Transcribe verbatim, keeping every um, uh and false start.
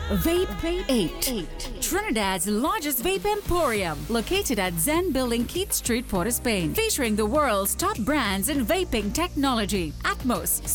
Vape eight, Trinidad's largest vape emporium, located at Zen Building, Keith Street, Port of Spain, featuring the world's top brands in vaping technology: Atmos,